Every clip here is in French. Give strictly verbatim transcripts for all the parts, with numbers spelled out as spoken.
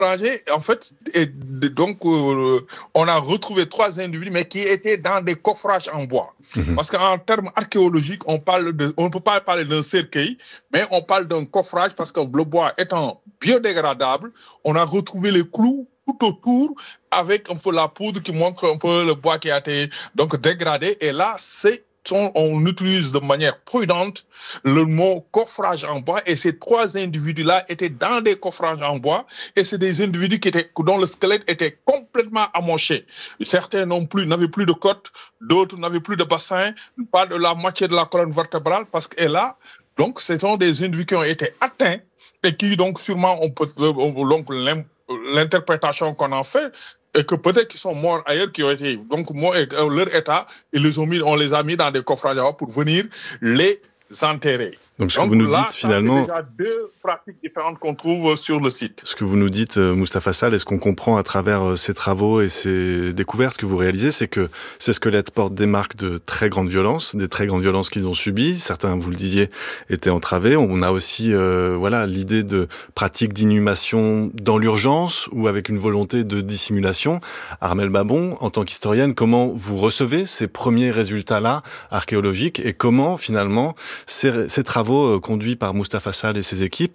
en fait, et donc, euh, on a retrouvé trois individus, mais qui étaient dans des coffrages en bois. Mmh. Parce qu'en termes archéologiques, on parle de, on ne peut pas parler d'un cercueil, mais on parle d'un coffrage parce que le bois étant biodégradable, on a retrouvé les clous tout autour avec un peu la poudre qui montre un peu le bois qui a été donc dégradé. Et là, c'est on utilise de manière prudente le mot coffrage en bois, et ces trois individus-là étaient dans des coffrages en bois, et c'est des individus qui étaient, dont le squelette était complètement amoché. Certains non plus, n'avaient plus de côte, d'autres n'avaient plus de bassin, pas de la moitié de la colonne vertébrale, parce que là, donc, ce sont des individus qui ont été atteints, et qui donc sûrement, on peut, donc, l'interprétation qu'on en fait, et que peut-être qu'ils sont morts ailleurs, qui ont été donc morts, et leur état, ils les ont mis, on les a mis dans des coffrages pour venir les enterrer. Donc ce donc, que vous nous là, dites finalement, c'est déjà deux pratiques différentes qu'on trouve sur le site. Ce que vous nous dites, Moustapha Sall, et ce qu'on comprend à travers ces travaux et ces découvertes que vous réalisez, c'est que ces squelettes portent des marques de très grande violence, des très grandes violences qu'ils ont subies. Certains, vous le disiez, étaient entravés. On a aussi, euh, voilà, l'idée de pratiques d'inhumation dans l'urgence ou avec une volonté de dissimulation. Armelle Babon, en tant qu'historienne, comment vous recevez ces premiers résultats-là archéologiques, et comment finalement ces, ces travaux conduits par Moustapha Sall et ses équipes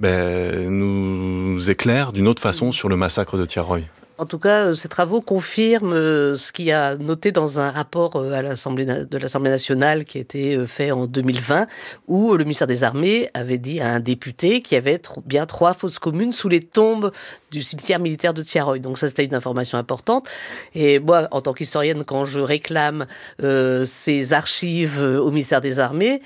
ben, nous éclairent d'une autre façon sur le massacre de Thiaroye? En tout cas, ces travaux confirment ce qu'il y a noté dans un rapport à l'Assemblée, de l'Assemblée nationale qui a été fait en deux mille vingt, où le ministère des Armées avait dit à un député qu'il y avait bien trois fosses communes sous les tombes du cimetière militaire de Thiaroye. Donc ça, c'était une information importante. Et moi, en tant qu'historienne, quand je réclame euh, ces archives au ministère des Armées,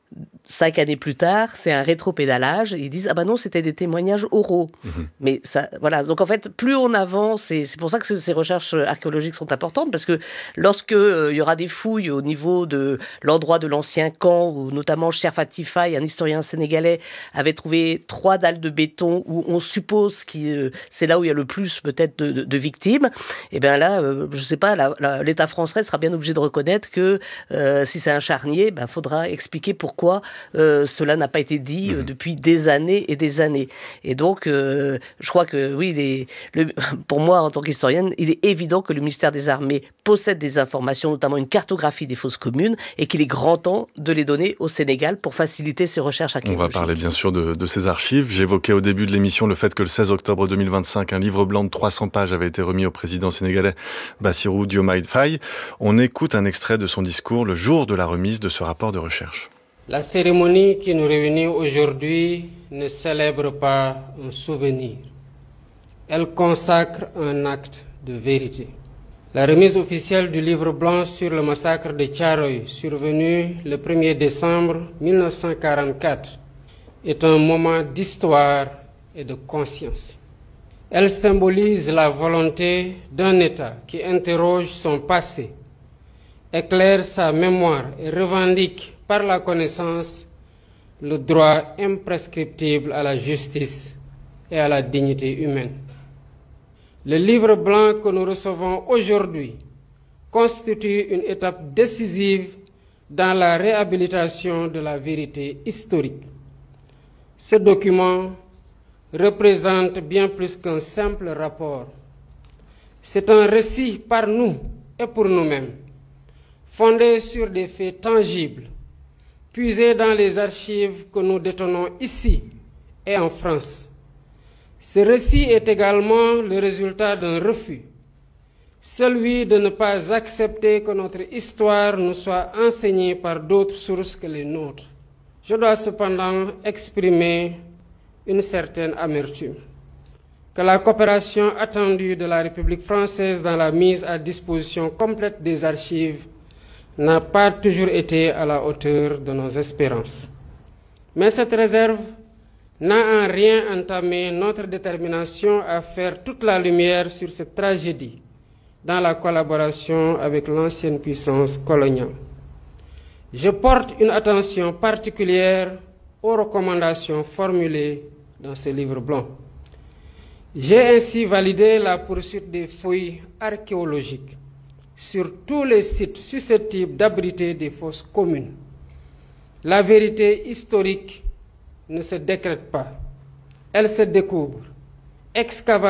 cinq années plus tard, c'est un rétropédalage. Ils disent « Ah ben non, c'était des témoignages oraux. Mmh. » Mais ça, voilà. Donc en fait, plus on avance, et c'est pour ça que ces recherches archéologiques sont importantes, parce que lorsque euh, il y aura des fouilles au niveau de l'endroit de l'ancien camp, où notamment Cher Fati Faye, un historien sénégalais, avait trouvé trois dalles de béton, où on suppose que euh, c'est là où il y a le plus peut-être de, de, de victimes, et bien là, euh, je ne sais pas, la, la, l'État français sera bien obligé de reconnaître que euh, si c'est un charnier, il ben, faudra expliquer pourquoi Euh, cela n'a pas été dit euh, depuis des années et des années. Et donc, euh, je crois que, oui, les, le, pour moi, en tant qu'historienne, il est évident que le ministère des Armées possède des informations, notamment une cartographie des fosses communes, et qu'il est grand temps de les donner au Sénégal pour faciliter ses recherches archéologiques. On va parler bien sûr de, de ces archives. J'évoquais au début de l'émission le fait que le seize octobre deux mille vingt-cinq, un livre blanc de trois cents pages avait été remis au président sénégalais Bassirou Diomaye Faye. On écoute un extrait de son discours le jour de la remise de ce rapport de recherche. La cérémonie qui nous réunit aujourd'hui ne célèbre pas un souvenir. Elle consacre un acte de vérité. La remise officielle du livre blanc sur le massacre de Thiaroye, survenu le premier décembre mille neuf cent quarante-quatre, est un moment d'histoire et de conscience. Elle symbolise la volonté d'un État qui interroge son passé, éclaire sa mémoire et revendique par la connaissance le droit imprescriptible à la justice et à la dignité humaine. Le livre blanc que nous recevons aujourd'hui constitue une étape décisive dans la réhabilitation de la vérité historique. Ce document représente bien plus qu'un simple rapport. C'est un récit par nous et pour nous-mêmes, fondé sur des faits tangibles, puisés dans les archives que nous détenons ici et en France. Ce récit est également le résultat d'un refus, celui de ne pas accepter que notre histoire nous soit enseignée par d'autres sources que les nôtres. Je dois cependant exprimer une certaine amertume que la coopération attendue de la République française dans la mise à disposition complète des archives n'a pas toujours été à la hauteur de nos espérances. Mais cette réserve n'a en rien entamé notre détermination à faire toute la lumière sur cette tragédie dans la collaboration avec l'ancienne puissance coloniale. Je porte une attention particulière aux recommandations formulées dans ce livre blanc. J'ai ainsi validé la poursuite des fouilles archéologiques sur tous les sites susceptibles d'abriter des fosses communes. La vérité historique ne se décrète pas, elle se découvre, excavation